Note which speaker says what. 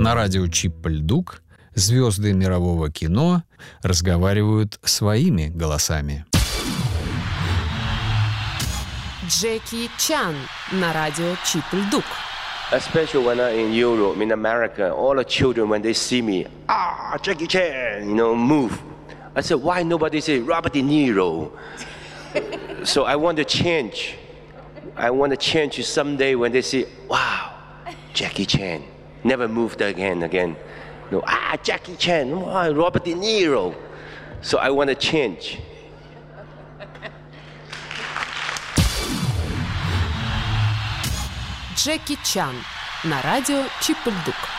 Speaker 1: На радио Чип-Льдук звезды мирового кино разговаривают своими голосами.
Speaker 2: Джеки Чан на радио Чип-Льдук.
Speaker 3: Especially when I'm in Europe, in America, all the children, when they see me, Jackie Chan, move. I said, why nobody say Robert De Niro? So I want to change. I want to change someday when they say, wow, Jackie Chan, never moved again. No, Jackie Chan, Robert De Niro. So I want to change.
Speaker 2: Джеки Чан на радио Чип-Льдук.